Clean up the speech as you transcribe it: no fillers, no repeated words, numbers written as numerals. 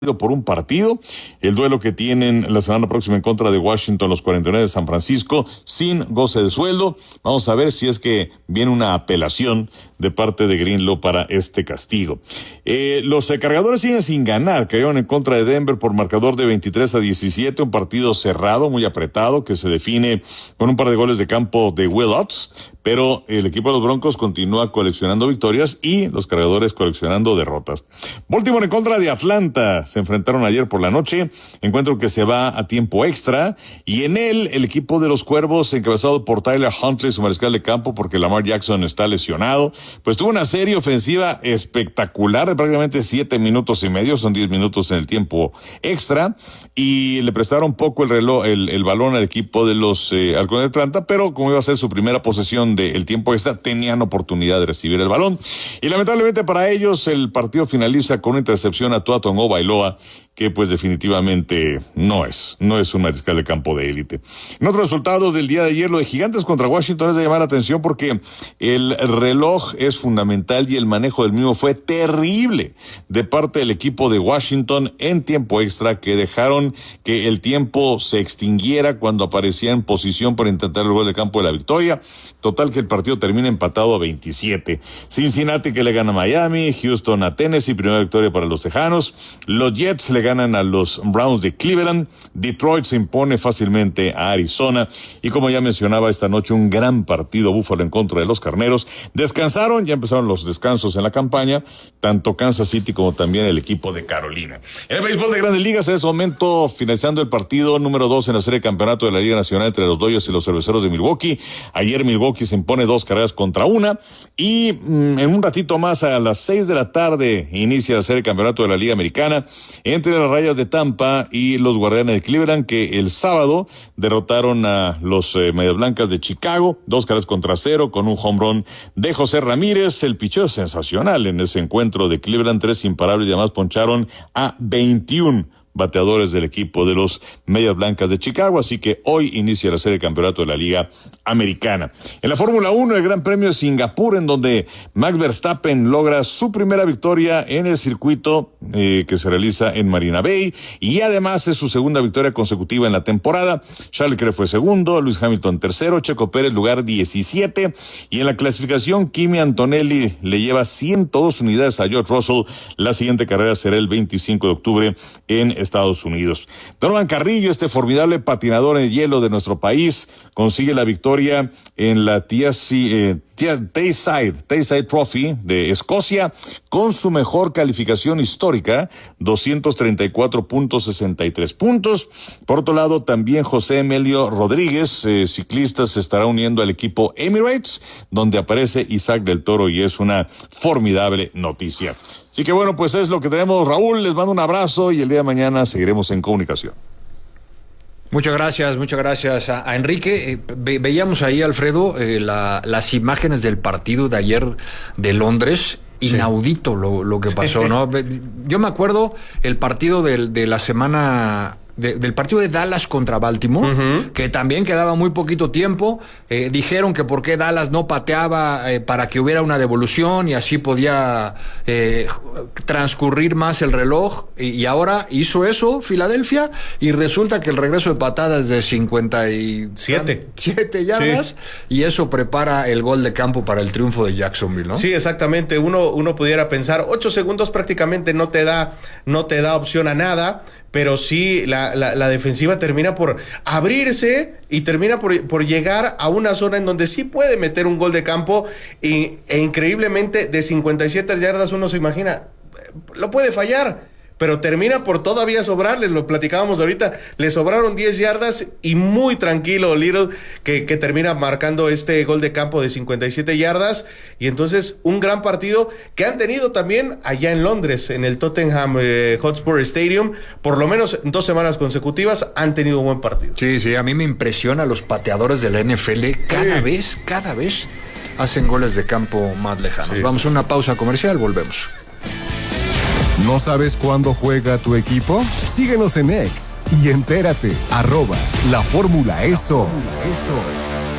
por un partido, el duelo que tienen la semana próxima en contra de Washington, los 49 de San Francisco, sin goce de sueldo. Vamos a ver si es que viene una apelación de parte de Greenlaw para este castigo. Los Cargadores siguen sin ganar, cayeron en contra de Denver por marcador de 23-17, un partido cerrado, muy apretado, que se define con un par de goles de campo de Will Lutz, pero el equipo de los Broncos continúa coleccionando victorias y los Cargadores coleccionando derrotas. Baltimore en contra de Atlanta. Se enfrentaron ayer por la noche, encuentro que se va a tiempo extra, y en él el equipo de los Cuervos, encabezado por Tyler Huntley, su mariscal de campo, porque Lamar Jackson está lesionado, pues tuvo una serie ofensiva espectacular de prácticamente 7 minutos y medio, son 10 minutos en el tiempo extra, y le prestaron poco el balón al equipo de los Halcones de Atlanta, pero como iba a ser su primera posesión del tiempo extra, tenían oportunidad de recibir el balón, y lamentablemente para ellos el partido finaliza con una intercepción a Tua Tagovailoa, que pues definitivamente no es un mariscal de campo de élite. En otros resultados del día de ayer, lo de Gigantes contra Washington es de llamar la atención porque el reloj es fundamental y el manejo del mismo fue terrible de parte del equipo de Washington en tiempo extra, que dejaron que el tiempo se extinguiera cuando aparecía en posición para intentar el gol de campo de la victoria. Total que el partido termina empatado a 27. Cincinnati que le gana a Miami, Houston a Tennessee, primera victoria para los Tejanos. Los Jets le ganan a los Browns de Cleveland. Detroit se impone fácilmente a Arizona. Y como ya mencionaba, esta noche un gran partido, Buffalo en contra de los Carneros. Descansaron, ya empezaron los descansos en la campaña, tanto Kansas City como también el equipo de Carolina. En el béisbol de Grandes Ligas, en este momento finalizando el partido número 2 en la serie de campeonato de la Liga Nacional entre los Dodgers y los Cerveceros de Milwaukee. Ayer Milwaukee se impone 2 carreras contra 1. Y en un ratito más, a las 6 de la tarde, inicia la serie de campeonato de la Liga Americana entre las Rayas de Tampa y los Guardianes de Cleveland, que el sábado derrotaron a los Medias Blancas de Chicago, 2 carreras contra 0, con un home run de José Ramírez. El picheo sensacional en ese encuentro de Cleveland, 3 imparables, y además poncharon a 21 bateadores del equipo de los Medias Blancas de Chicago, así que hoy inicia la serie de campeonato de la Liga Americana. En la Fórmula 1, el Gran Premio de Singapur, en donde Max Verstappen logra su primera victoria en el circuito que se realiza en Marina Bay, y además es su segunda victoria consecutiva en la temporada. Charles Leclerc fue segundo, Lewis Hamilton tercero, Checo Pérez lugar 17, y en la clasificación Kimi Antonelli le lleva 102 unidades a George Russell. La siguiente carrera será el 25 de octubre en Estados Unidos. Donovan Carrillo, este formidable patinador en hielo de nuestro país, consigue la victoria en la Tayside Trophy de Escocia con su mejor calificación histórica, 234.63 puntos. Por otro lado, también José Emilio Rodríguez, ciclista, se estará uniendo al equipo Emirates, donde aparece Isaac del Toro, y es una formidable noticia. Así que bueno, pues es lo que tenemos, Raúl. Les mando un abrazo y el día de mañana seguiremos en comunicación. Muchas gracias a Enrique. Veíamos ahí, Alfredo, las imágenes del partido de ayer de Londres. Inaudito lo que pasó, ¿no? Yo me acuerdo el partido de la semana... del partido de Dallas contra Baltimore, que también quedaba muy poquito tiempo. Dijeron que por qué Dallas no pateaba para que hubiera una devolución y así podía transcurrir más el reloj, y ahora hizo eso Filadelfia, y resulta que el regreso de patadas de 57 yardas, y eso prepara el gol de campo para el triunfo de Jacksonville, ¿no? Sí, exactamente. Uno pudiera pensar 8 segundos prácticamente no te da opción a nada, pero sí la defensiva termina por abrirse y termina por llegar a una zona en donde sí puede meter un gol de campo, e increíblemente de 57 yardas uno se imagina, lo puede fallar, pero termina por todavía sobrarle. Lo platicábamos ahorita, le sobraron 10 yardas y muy tranquilo Little que termina marcando este gol de campo de 57 yardas, y entonces un gran partido que han tenido también allá en Londres, en el Tottenham Hotspur Stadium. Por lo menos 2 semanas consecutivas han tenido un buen partido. Sí, a mí me impresiona los pateadores de la NFL, cada vez hacen goles de campo más lejanos. Vamos a una pausa comercial, volvemos. ¿No sabes cuándo juega tu equipo? Síguenos en X y entérate. @La Fórmula Eso.